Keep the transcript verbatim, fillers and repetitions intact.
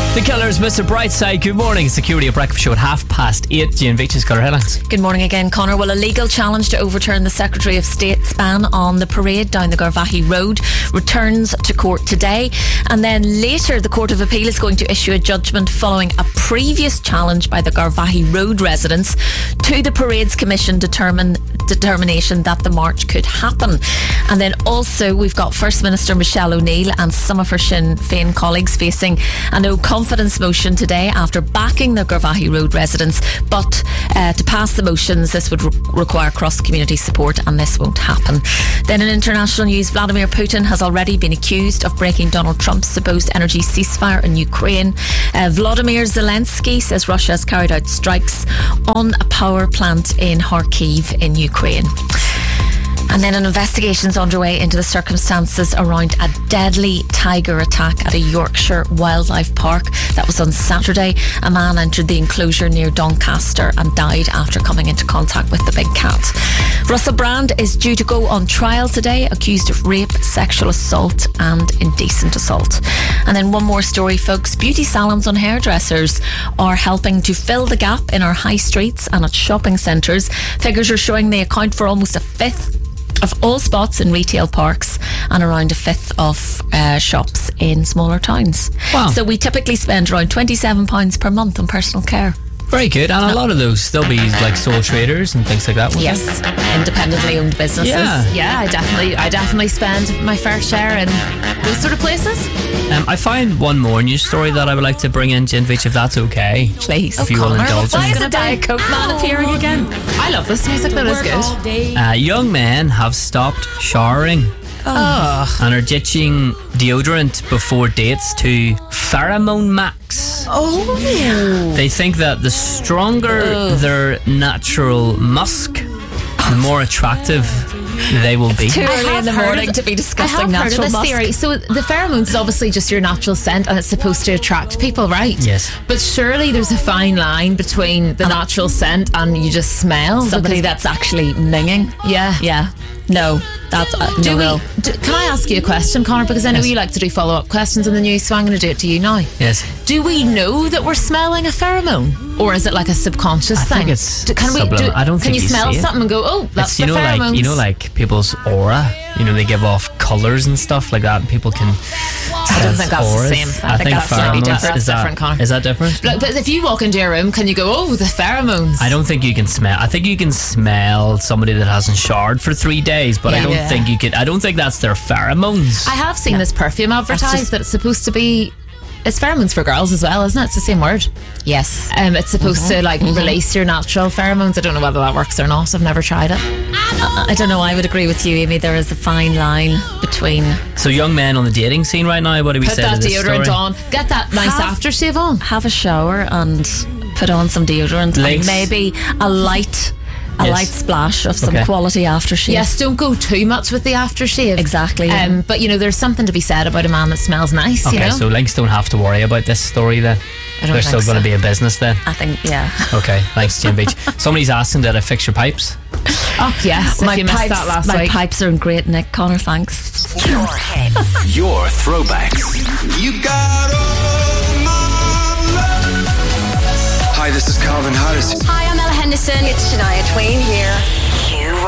The Killers, Mister Brightside. Good morning. Security at Breakfast Show at half past eight. Jane Beach's got her headlines. Good morning again, Connor. Well, a legal challenge to overturn the Secretary of State's ban on the parade down the Garvaghey Road returns to court today. And then later, the Court of Appeal is going to issue a judgment following a previous challenge by the Garvaghey Road residents to the Parades Commission determine, determination that the march could happen. And then also, we've got First Minister Michelle O'Neill and some of her Sinn Féin colleagues facing a no confidence motion today after backing the Garvaghey Road residents. But uh, to pass the motions, this would re- require cross-community support, and this won't happen. Then in international news, Vladimir Putin has already been accused of breaking Donald Trump's supposed energy ceasefire in Ukraine. Uh, Volodymyr Zelensky says Russia has carried out strikes on a power plant in Kharkiv in Ukraine. And then an investigation is underway into the circumstances around a deadly tiger attack at a Yorkshire wildlife park. That was on Saturday. A man entered the enclosure near Doncaster and died after coming into contact with the big cat. Russell Brand is due to go on trial today, accused of rape, sexual assault and indecent assault. And then one more story, folks. Beauty salons and hairdressers are helping to fill the gap in our high streets and at shopping centres. Figures are showing they account for almost a fifth of all spots in retail parks and around a fifth of uh, shops in smaller towns. Wow. So we typically spend around twenty-seven pounds per month on personal care. Very good. And a lot of those, they'll be like sole traders and things like that. Yes, they? independently owned businesses. Yeah. Yeah, I definitely I definitely spend my fair share in those sort of places. Um, I find one more news story that I would like to bring in, Jane Beach, if that's okay. Please. If you will indulge Why me. is a Diet Coke man appearing again? I love this music, that is good. Uh, young men have stopped showering Oh. and are ditching deodorant before dates to Pheromone Max. Oh. They think that the stronger Ugh. their natural musk, the more attractive they will be. Too I early have in the heard morning of- to be discussing I have natural heard of this musk. theory. So the pheromones is obviously just your natural scent and it's supposed to attract people, right? Yes. But surely there's a fine line between the natural scent and you just smell Somebody that's actually minging. Yeah. Yeah. No, that's uh, Do no, we? no. Do, can I ask you a question, Connor? Because I know Yes. you like to do follow-up questions in the news, so I'm going to do it to you now. Yes. Do we know that we're smelling a pheromone, or is it like a subconscious I thing? think it's do, can we? subliminal. Do, I don't can think you you smell see it. something and go, "Oh, that's It's, you the know, pheromones"? like you know, like people's aura. You know, they give off colours and stuff like that, and people can. I don't think that's the same. I think that's slightly pheromones- different. Is That's different, that, Connor. is that different? Like, but if you walk into a room, can you go, "Oh, the pheromones"? I don't think you can smell. I think you can smell somebody that hasn't showered for three days, but I Yeah. don't Yeah. think you can. I don't think that's their pheromones. I have seen this perfume advertised just- that it's supposed to be. It's pheromones for girls as well, isn't it? It's the same word. Yes. Um, it's supposed Mm-hmm. to like release your natural pheromones. I don't know whether that works or not. I've never tried it. I, I don't know. I would agree with you, Amy. There is a fine line between So young men on the dating scene right now. What do we Put say that to this deodorant story? on. Get that nice Have- aftershave on. have a shower and put on some deodorant Links. and maybe a light a Yes. light splash of some Okay. quality aftershave. Yes, don't go too much with the aftershave. Exactly, yeah. Um, but you know, there's something to be said about a man that smells nice. Okay, you know. so links don't have to worry about this story then. I don't There's think still going so. to be a business then. I think, yeah. Okay, thanks, Jim Beach. Somebody's asking, did I fix your pipes? Oh yes, my if you missed pipes, that last my week. pipes are in great nick, Connor, thanks. Your hits. Your throwbacks. You got all my love. Hi, this is Calvin Harris. Hi, I'm Ella Henderson. It's Shania Twain here. You